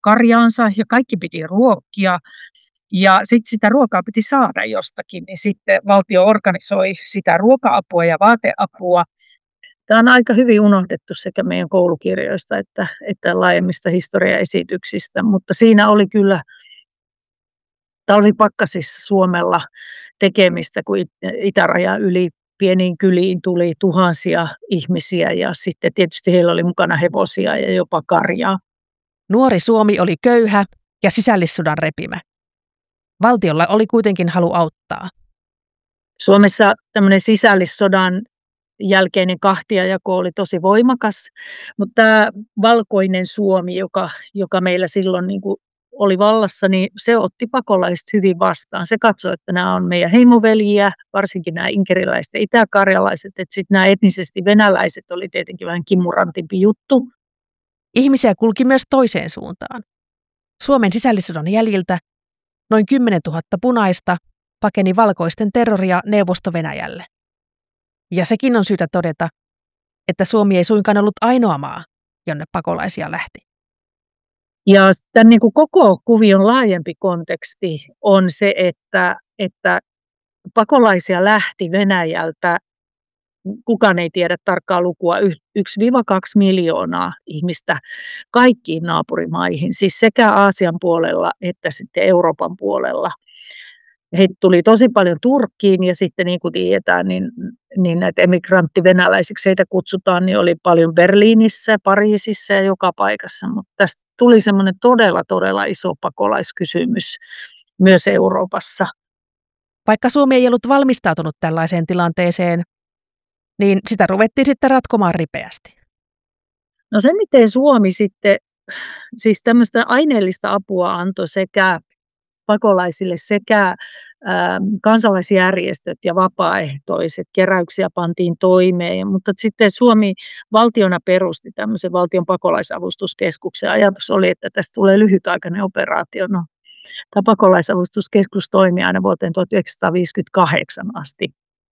karjaansa ja kaikki piti ruokkia. Ja sitten sitä ruokaa piti saada jostakin, niin sitten valtio organisoi sitä ruoka-apua ja vaateapua. Tämä on aika hyvin unohdettu sekä meidän koulukirjoista että laajemmista historiaesityksistä, mutta siinä oli kyllä talvipakkasissa Suomella tekemistä, kun itärajan yli pieniin kyliin tuli tuhansia ihmisiä ja sitten tietysti heillä oli mukana hevosia ja jopa karjaa. Nuori Suomi oli köyhä ja sisällissodan repimä. Valtiolla oli kuitenkin halu auttaa. Suomessa tämmöinen sisällissodan jälkeinen kahtiajako oli tosi voimakas, mutta tämä valkoinen Suomi, joka meillä silloin niin kuin oli vallassa, niin se otti pakolaiset hyvin vastaan. Se katsoi, että nämä on meidän heimoveljiä, varsinkin nämä inkeriläiset ja itäkarjalaiset, että sitten nämä etnisesti venäläiset oli tietenkin vähän kimurantimpi juttu. Ihmisiä kulki myös toiseen suuntaan. Suomen sisällissodan jäljiltä noin 10 000 punaista pakeni valkoisten terroria Neuvosto-Venäjälle. Ja sekin on syytä todeta, että Suomi ei suinkaan ollut ainoa maa, jonne pakolaisia lähti. Ja tämän niin kuin koko kuvion laajempi konteksti on se, että pakolaisia lähti Venäjältä, kukaan ei tiedä tarkkaa lukua, 1-2 miljoonaa ihmistä kaikkiin naapurimaihin, siis sekä Aasian puolella että sitten Euroopan puolella. Heitä tuli tosi paljon Turkkiin ja sitten niin kuin tiedetään, niin näitä emigranttivenäläisiksi heitä kutsutaan, niin oli paljon Berliinissä, Pariisissa ja joka paikassa. Mutta tästä tuli semmoinen todella iso pakolaiskysymys myös Euroopassa. Vaikka Suomi ei ollut valmistautunut tällaiseen tilanteeseen, niin sitä ruvettiin sitten ratkomaan ripeästi. No se, miten Suomi sitten, siis tämmöistä aineellista apua antoi sekä pakolaisille sekä kansalaisjärjestöt ja vapaaehtoiset, keräyksiä pantiin toimeen, mutta sitten Suomi valtiona perusti tämmöisen valtion pakolaisavustuskeskuksen. Ajatus oli, että tästä tulee lyhytaikainen operaatio. No, tämä pakolaisavustuskeskus toimi aina vuoteen 1958 asti.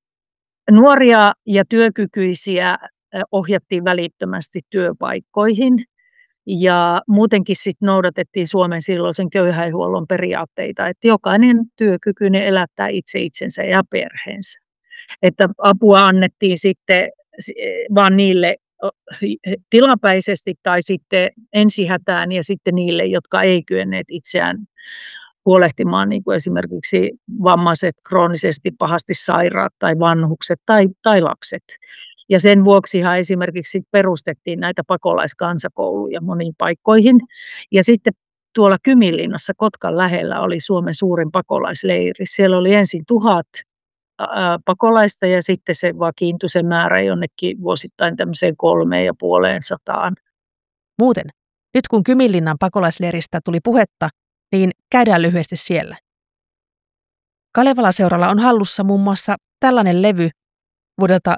Nuoria ja työkykyisiä ohjattiin välittömästi työpaikkoihin. Ja muutenkin sitten noudatettiin Suomen silloisen köyhäinhuollon periaatteita, että jokainen työkykyinen elättää itse itsensä ja perheensä. Että apua annettiin sitten vaan niille tilapäisesti tai sitten ensihätään ja sitten niille, jotka ei kyenneet itseään huolehtimaan, niin kuin esimerkiksi vammaiset, kroonisesti pahasti sairaat tai vanhukset tai lapset. Ja sen vuoksihan esimerkiksi perustettiin näitä pakolaiskansakouluja moniin paikkoihin. Ja sitten tuolla Kyminlinnassa Kotkan lähellä oli Suomen suurin pakolaisleiri. Siellä oli ensin 1000 pakolaista ja sitten se vakiintui se määrä jonnekin vuosittain tämmöiseen 350. Muuten, nyt kun Kyminlinnan pakolaisleiristä tuli puhetta, niin käydään lyhyesti siellä. Kalevala-seuralla on hallussa muun muassa tällainen levy vuodelta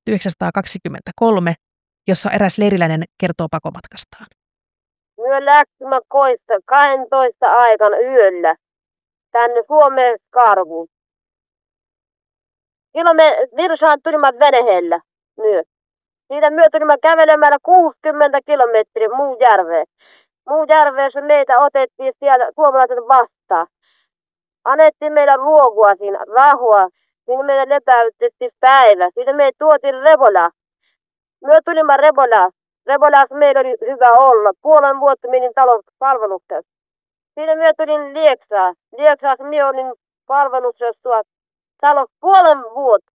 1923, jossa eräs leiriläinen kertoo pakomatkastaan. Me lähtimme koista 12 aikana yöllä tänne Suomeen Karkuun. Silloin me Virsaan tulimme veneellä myös. Siitä me tulimme kävelemällä 60 kilometriä Muujärveen. Muujärveessä meitä otettiin siellä suomalaiset vastaan. Annettiin meillä ruokua siinä, rahoa. Siinä meidän lepäytettiin päivä. Siitä me tuotiin Rebola. Me tulimme Rebolaan. Rebolassa meillä oli hyvä olla. Puolen vuotta menin talon palveluksessa. Siitä me tulin Lieksaan. Lieksaassa me olin palveluksessa talon puolen vuotta.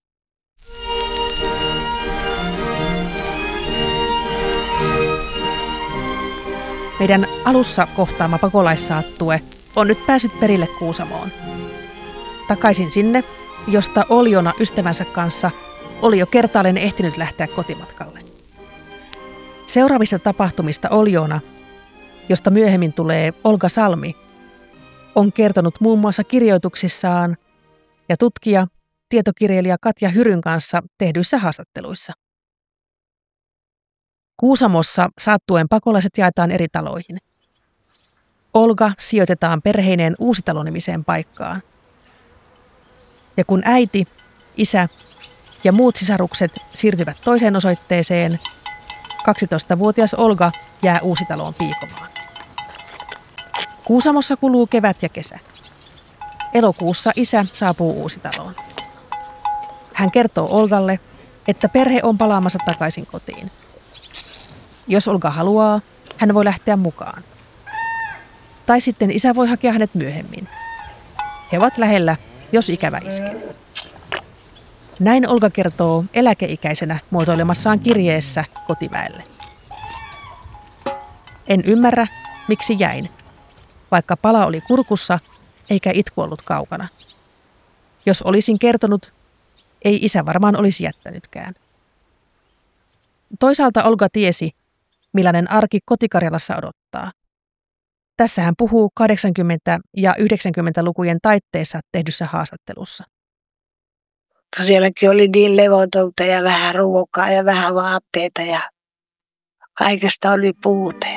Meidän alussa kohtaama pakolaissaattue on nyt päässyt perille Kuusamoon. Takaisin sinne, josta Oljona ystävänsä kanssa oli jo kertaalleen ehtinyt lähteä kotimatkalle. Seuraavista tapahtumista Oljona, josta myöhemmin tulee Olga Salmi, on kertonut muun muassa kirjoituksissaan ja tutkija, tietokirjailija Katja Hyryn kanssa tehdyissä haastatteluissa. Kuusamossa saattueen pakolaiset jaetaan eri taloihin. Olga sijoitetaan perheineen Uusitalo-nimiseen paikkaan. Ja kun äiti, isä ja muut sisarukset siirtyvät toiseen osoitteeseen, 12-vuotias Olga jää Uusitaloon piikomaan. Kuusamossa kuluu kevät ja kesä. Elokuussa isä saapuu Uusitaloon. Hän kertoo Olgalle, että perhe on palaamassa takaisin kotiin. Jos Olga haluaa, hän voi lähteä mukaan. Tai sitten isä voi hakea hänet myöhemmin. He ovat lähellä, jos ikävä iskee. Näin Olga kertoo eläkeikäisenä muotoilemassaan kirjeessä kotiväelle. En ymmärrä, miksi jäin, vaikka pala oli kurkussa eikä itku ollut kaukana. Jos olisin kertonut, ei isä varmaan olisi jättänytkään. Toisaalta Olga tiesi, millainen arki Kotikarjalassa odottaa. Tässä hän puhuu 80- ja 90-lukujen taitteessa tehdyssä haastattelussa. Sielläkin oli niin levotonta ja vähän ruokaa ja vähän vaatteita ja kaikesta oli puute.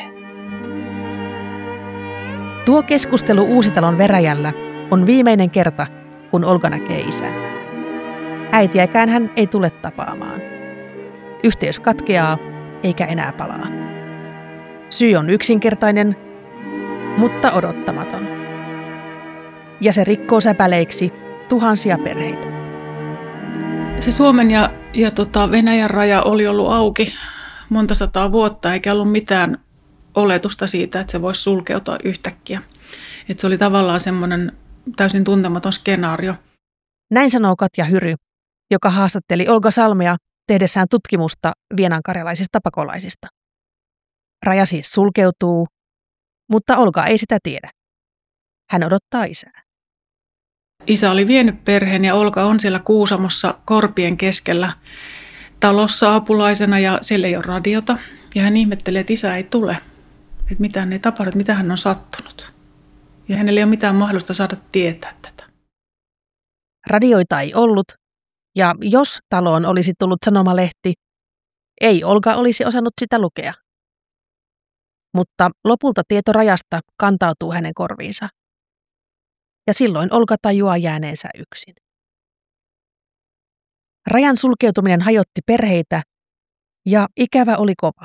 Tuo keskustelu Uusitalon veräjällä on viimeinen kerta, kun Olga näkee isän. Äitiäkään hän ei tule tapaamaan. Yhteys katkeaa, eikä enää palaa. Syy on yksinkertainen, mutta odottamaton. Ja se rikkoo säpäleiksi tuhansia perheitä. Se Suomen ja Venäjän raja oli ollut auki monta sataa vuotta, eikä ollut mitään oletusta siitä, että se voisi sulkeutua yhtäkkiä. Että se oli tavallaan semmoinen täysin tuntematon skenaario. Näin sanoo Katja Hyry, joka haastatteli Olga Salmea tehdessään tutkimusta vienankarjalaisista pakolaisista. Raja siis sulkeutuu, mutta Olga ei sitä tiedä. Hän odottaa isää. Isä oli vienyt perheen ja Olga on siellä Kuusamossa korpien keskellä talossa apulaisena ja siellä ei ole radiota. Ja hän ihmettelee, että isä ei tule, että mitään ei tapahdu, että mitä hän on sattunut. Ja hänellä ei ole mitään mahdollista saada tietää tätä. Radioita ei ollut, ja jos taloon olisi tullut sanomalehti, ei Olga olisi osannut sitä lukea. Mutta lopulta tieto rajasta kantautuu hänen korviinsa. Ja silloin Olga tajuaa jääneensä yksin. Rajan sulkeutuminen hajotti perheitä, ja ikävä oli kova.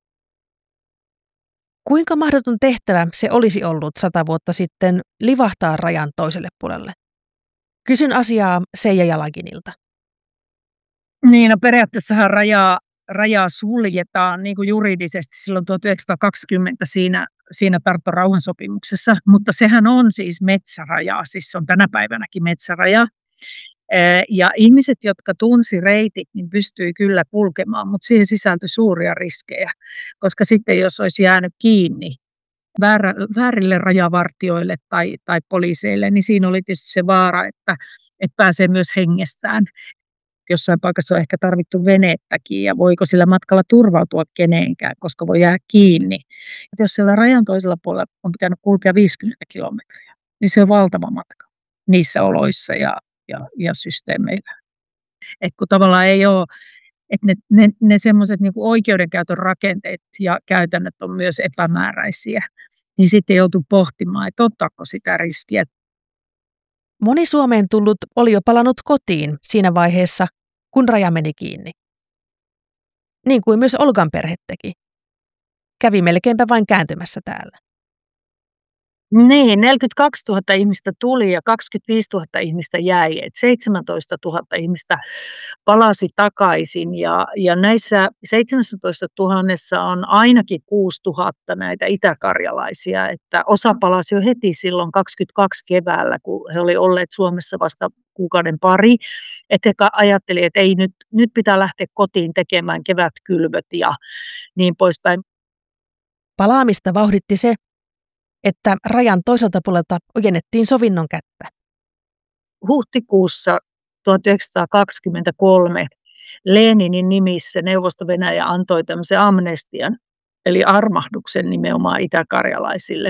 Kuinka mahdoton tehtävä se olisi ollut 100 vuotta sitten livahtaa rajan toiselle puolelle? Kysyn asiaa Seija Jalaginilta. Niin, no periaatteessahan rajaa suljetaan niin kuin juridisesti silloin 1920 siinä Tarton rauhansopimuksessa, mutta sehän on siis metsäraja, siis se on tänä päivänäkin metsäraja. Ja ihmiset, jotka tunsi reitit, niin pystyi kyllä kulkemaan, mutta siihen sisältyi suuria riskejä, koska sitten jos olisi jäänyt kiinni väärille rajavartioille tai poliiseille, niin siinä oli tietysti se vaara, että pääsee myös hengestään. Jossain paikassa on ehkä tarvittu venettäkin ja voiko sillä matkalla turvautua keneenkään, koska voi jäädä kiinni. Et jos siellä rajan toisella puolella on pitänyt kulkea 50 kilometriä, niin se on valtava matka niissä oloissa ja systeemeillä. Et kun tavallaan ei ole, että ne semmoiset niinku oikeudenkäytön rakenteet ja käytännöt on myös epämääräisiä, niin sitten joutuu pohtimaan, että ottaako sitä riskiä. Moni Suomeen tullut oli jo palannut kotiin siinä vaiheessa, kun raja meni kiinni. Niin kuin myös Olgan perhe teki. Kävi melkeinpä vain kääntymässä täällä. Niin, 42 000 ihmistä tuli ja 25 000 ihmistä jäi. 17 000 ihmistä palasi takaisin ja näissä 17 000 on ainakin 6 000 näitä itäkarjalaisia. Että osa palasi jo heti silloin 22 keväällä, kun he olivat olleet Suomessa vasta kuukauden pari. Että he ajattelivat, että ei nyt pitää lähteä kotiin tekemään kevätkylvöt ja niin poispäin. Palaamista vauhditti se, että rajan toiselta puolelta ojennettiin sovinnon kättä. Huhtikuussa 1923 Leninin nimissä Neuvosto-Venäjä antoi tämmöisen amnestian, eli armahduksen nimenomaan itäkarjalaisille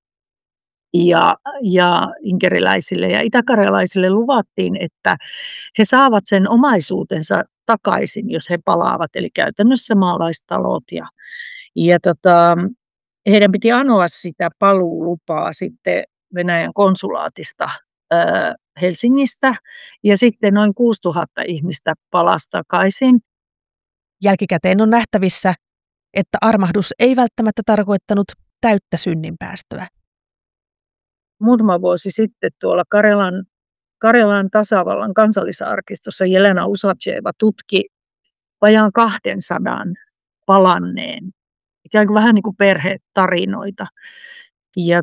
ja inkeriläisille. Ja itäkarjalaisille luvattiin, että he saavat sen omaisuutensa takaisin, jos he palaavat, eli käytännössä maalaistalot ja heidän piti anoa sitä paluulupaa sitten Venäjän konsulaatista Helsingistä ja sitten noin 6 000 ihmistä palasi takaisin. Jälkikäteen on nähtävissä, että armahdus ei välttämättä tarkoittanut täyttä synninpäästöä. muutama vuosi sitten tuolla Karjalan tasavallan kansallisarkistossa Jelena Usacheva tutki vajaan 200 palanneen, ikään kuin vähän niin kuin perhetarinoita. Ja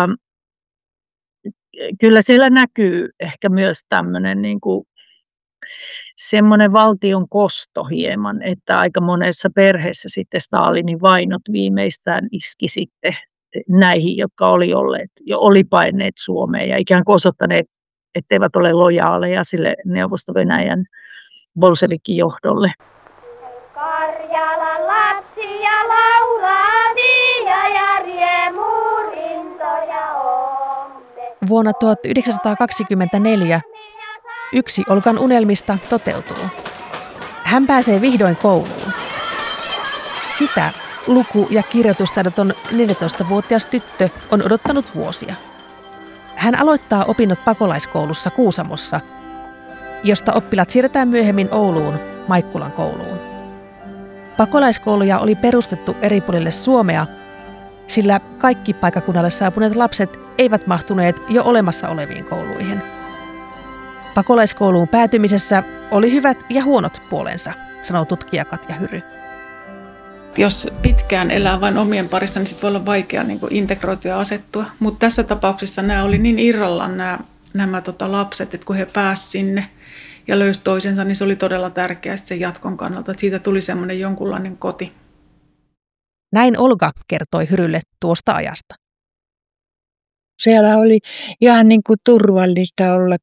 kyllä siellä näkyy ehkä myös tämmöinen niin kuin semmoinen valtion kosto hieman, että aika monessa perheessä sitten Stalinin vainot viimeistään iski sitten näihin, jotka oli paineet Suomeen ja ikään kuin osoittaneet, etteivät ole lojaaleja sille Neuvosto-Venäjän bolshevikin johdolle. Karjalan lapsia laulaa ja riemurintoja onne. Vuonna 1924 yksi Olgan unelmista toteutuu. Hän pääsee vihdoin kouluun. Sitä luku- ja kirjoitustaidoton 14-vuotias tyttö on odottanut vuosia. Hän aloittaa opinnot pakolaiskoulussa Kuusamossa, josta oppilaat siirretään myöhemmin Ouluun Maikkulan kouluun. Pakolaiskouluja oli perustettu eri puolille Suomea, sillä kaikki paikkakunnalle saapuneet lapset eivät mahtuneet jo olemassa oleviin kouluihin. Pakolaiskouluun päätymisessä oli hyvät ja huonot puolensa, sanoo tutkija Katja Hyry. Jos pitkään elää vain omien parissa, niin sit voi olla vaikea niin kuin integroitua ja asettua. Mutta tässä tapauksessa nämä oli niin irrallaan nämä lapset, että kun he pääsivät sinne ja löysivät toisensa, niin se oli todella tärkeää sen jatkon kannalta, että siitä tuli semmoinen jonkunlainen koti. Näin Olga kertoi Hyrylle tuosta ajasta. Siellä oli ihan niin kuin turvallista olla,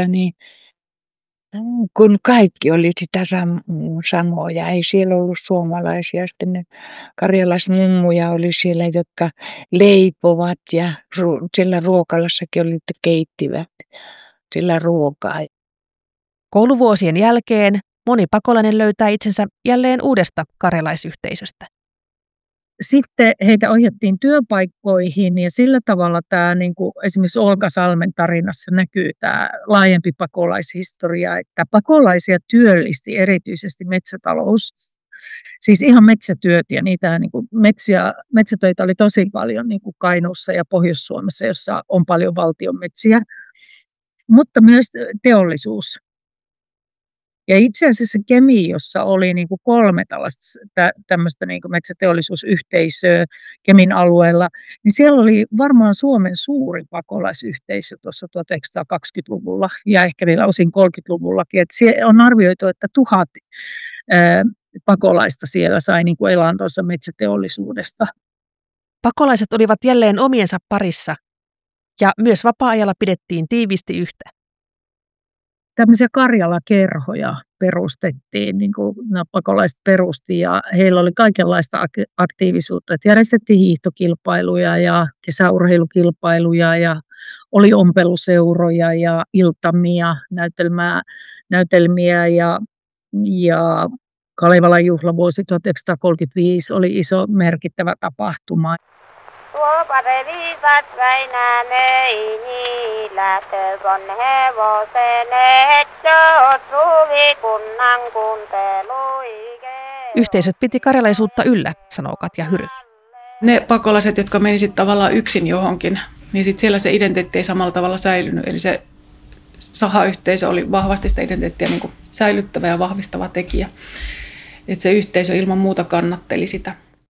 kun kaikki oli sitä samoja. Ei siellä ollut suomalaisia. Sitten ne karjalaismummuja oli siellä, jotka leipovat ja siellä ruokalassakin oli, että keittivät sillä ruokaa. Kouluvuosien jälkeen moni pakolainen löytää itsensä jälleen uudesta karjalaisyhteisöstä. Sitten heitä ohjattiin työpaikkoihin ja sillä tavalla tämä niin kuin esimerkiksi Olga Salmen tarinassa näkyy tämä laajempi pakolaishistoria, että pakolaisia työllisti erityisesti metsätalous, siis ihan metsätyöt ja niitä niin kuin metsätöitä oli tosi paljon niin kuin Kainuussa ja Pohjois-Suomessa, jossa on paljon valtion metsiä, mutta myös teollisuus. Ja itse asiassa Kemijossa oli niin kuin 3 tämmöistä niin kuin metsäteollisuusyhteisöä Kemin alueella, niin siellä oli varmaan Suomen suurin pakolaisyhteisö tuossa 1920-luvulla ja ehkä vielä osin 30-luvullakin. Et on arvioitu, että 1000 pakolaista siellä sai niin kuin elantonsa metsäteollisuudesta. Pakolaiset olivat jälleen omiensa parissa ja myös vapaa-ajalla pidettiin tiiviisti yhtä. Tämmöisiä Karjala-kerhoja perustettiin, niin kuin nämä pakolaiset perusti ja heillä oli kaikenlaista aktiivisuutta. Että järjestettiin hiihtokilpailuja ja kesäurheilukilpailuja ja oli ompeluseuroja ja iltamia, näytelmiä ja Kalevalan juhlavuosi 1935 oli iso merkittävä tapahtuma. Tuopare viisat Väinää möi niillä tövon hevosen, etsot suvikunnan kuunteluike. Yhteisöt piti karjalaisuutta yllä, sanoo Katja Hyry. Ne pakolaiset, jotka meni sitten tavallaan yksin johonkin, niin sitten siellä se identiteetti ei samalla tavalla säilynyt. Eli se sahayhteisö oli vahvasti sitä identiteettiä niin kuin säilyttävä ja vahvistava tekijä. Että se yhteisö ilman muuta kannatteli sitä.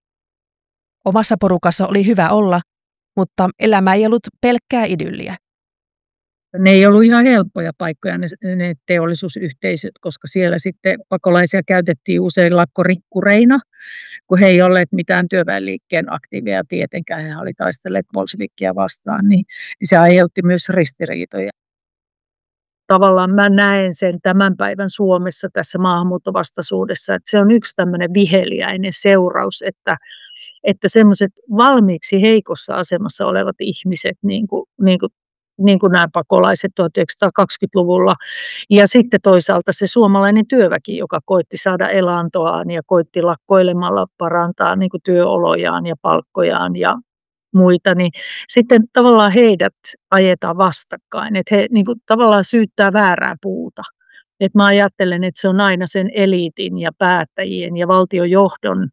Omassa porukassa oli hyvä olla, mutta elämä ei ollut pelkkää idylliä. Ne ei ollut ihan helppoja paikkoja ne teollisuusyhteisöt, koska siellä sitten pakolaisia käytettiin usein lakkorikkureina, kun he ei olleet mitään työväenliikkeen aktiiveja tietenkään. He oli taistelleet bolshevikkia vastaan, niin se aiheutti myös ristiriitoja. Tavallaan mä näen sen tämän päivän Suomessa tässä maahanmuuttovastaisuudessa, että se on yksi tämmöinen viheliäinen seuraus, että semmoiset valmiiksi heikossa asemassa olevat ihmiset, niin kuin nämä pakolaiset 1920-luvulla, ja sitten toisaalta se suomalainen työväki, joka koitti saada elantoaan ja koitti lakkoilemalla parantaa niin kuin työolojaan ja palkkojaan ja muita, niin sitten tavallaan heidät ajetaan vastakkain, että he niin kuin tavallaan syyttää väärää puuta. Että mä ajattelen, että se on aina sen eliitin ja päättäjien ja valtiojohdon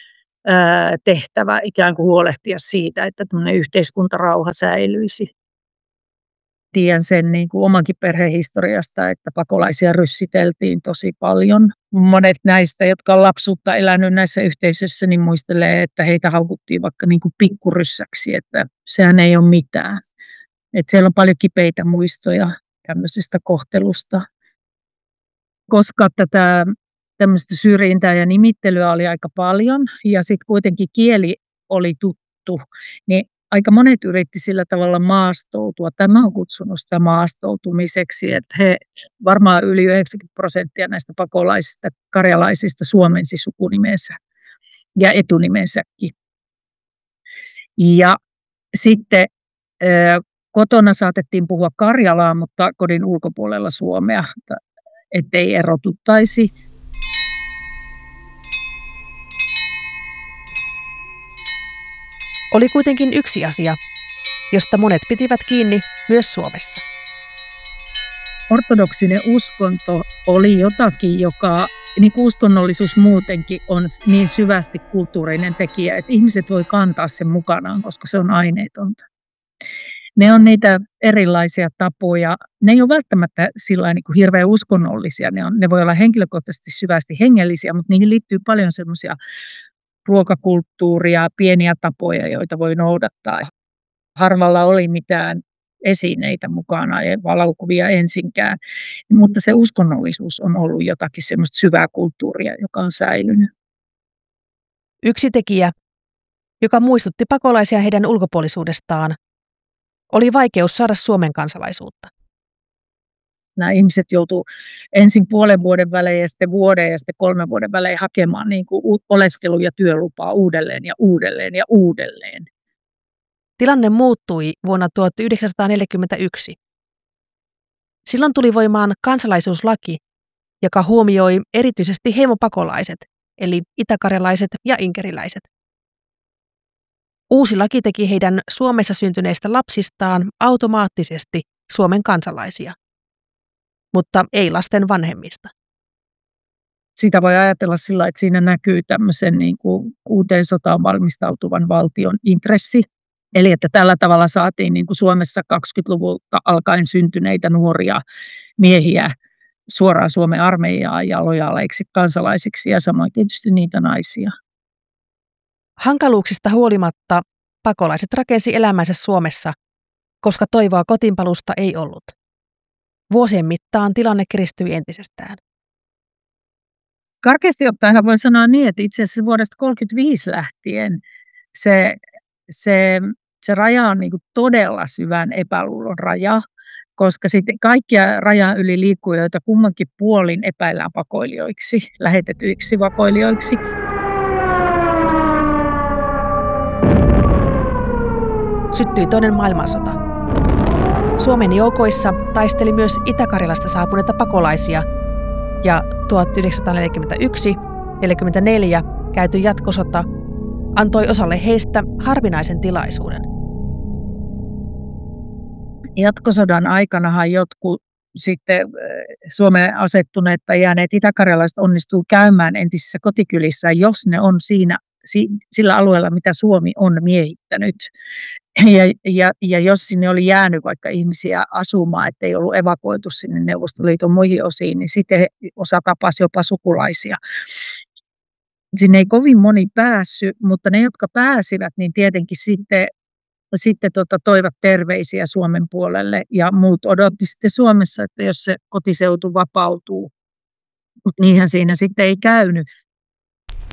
tehtävä ikään kuin huolehtia siitä, että tämmöinen yhteiskuntarauha säilyisi. tiedän sen niin kuin omankin perhehistoriasta, että pakolaisia ryssiteltiin tosi paljon. Monet näistä, jotka on lapsuutta elänyt näissä yhteisöissä, niin muistelee, että heitä haukuttiin vaikka niin kuin pikkuryssäksi, että sehän ei ole mitään. Että siellä on paljon kipeitä muistoja tämmöisestä kohtelusta. Koska tätä tämmöistä syrjintää ja nimittelyä oli aika paljon ja sitten kuitenkin kieli oli tuttu, niin aika monet yritti sillä tavalla maastoutua. Tämä on kutsunut sitä maastoutumiseksi, että he varmaan yli 90% näistä pakolaisista karjalaisista suomensi sukunimensä ja etunimensäkin. Ja sitten kotona saatettiin puhua karjalaa, mutta kodin ulkopuolella suomea, ettei erotuttaisi. Oli kuitenkin yksi asia, josta monet pitivät kiinni myös Suomessa. Ortodoksinen uskonto oli jotakin, joka, niin kuin uskonnollisuus muutenkin, on niin syvästi kulttuurinen tekijä, että ihmiset voi kantaa sen mukanaan, koska se on aineetonta. Ne on niitä erilaisia tapoja. Ne ei ole välttämättä sillä niin kuin hirveän uskonnollisia. Ne voi olla henkilökohtaisesti syvästi hengellisiä, mutta niihin liittyy paljon semmoisia ruokakulttuuria, pieniä tapoja, joita voi noudattaa. Harvalla oli mitään esineitä mukana, ei valokuvia ensinkään, mutta se uskonnollisuus on ollut jotakin semmoista syvää kulttuuria, joka on säilynyt. Yksi tekijä, joka muistutti pakolaisia heidän ulkopuolisuudestaan, oli vaikeus saada Suomen kansalaisuutta. Nämä ihmiset joutuivat ensin puolen vuoden välein ja sitten vuoden ja sitten 3 vuoden välein hakemaan niin kuin oleskelu- ja työlupaa uudelleen ja uudelleen ja uudelleen. Tilanne muuttui vuonna 1941. Silloin tuli voimaan kansalaisuuslaki, joka huomioi erityisesti heimopakolaiset, eli itäkarjalaiset ja inkeriläiset. Uusi laki teki heidän Suomessa syntyneistä lapsistaan automaattisesti Suomen kansalaisia, mutta ei lasten vanhemmista. Sitä voi ajatella sillä, että siinä näkyy tämmöisen niin kuin uuteen sotaan valmistautuvan valtion intressi. Eli että tällä tavalla saatiin niin kuin Suomessa 20-luvulta alkaen syntyneitä nuoria miehiä suoraan Suomen armeijaan ja lojaaleiksi kansalaisiksi ja samoin tietysti niitä naisia. Hankaluuksista huolimatta pakolaiset rakensi elämänsä Suomessa, koska toivoa kotiinpaluusta ei ollut. Vuosien mittaan tilanne kiristyi entisestään. Karkeasti ottaen voi sanoa niin, että itse asiassa vuodesta 1935 lähtien se raja on niin kuin todella syvän epäluulon raja, koska sitten kaikkia rajan yli liikkujoita kummankin puolin epäillään pakoilijoiksi, lähetetyiksi vakoilijoiksi. Syttyi toinen maailmansota. Suomen joukoissa taisteli myös Itä-Karjalasta saapuneita pakolaisia, ja 1941-1944 käyty jatkosota antoi osalle heistä harvinaisen tilaisuuden. Jatkosodan aikanahan jotkut sitten Suomeen asettuneet tai jääneet itäkarjalaiset onnistuu käymään entisissä kotikylissä, jos ne on sillä alueella, mitä Suomi on miehittänyt. Ja jos sinne oli jäänyt vaikka ihmisiä asumaan, ettei ollut evakuoitu sinne Neuvostoliiton muihin osiin, niin sitten osa tapasi jopa sukulaisia. Sinne ei kovin moni päässyt, mutta ne, jotka pääsivät, niin tietenkin sitten toivat terveisiä Suomen puolelle ja muut odotti sitten Suomessa, että jos se kotiseutu vapautuu. Mutta niinhän siinä sitten ei käynyt.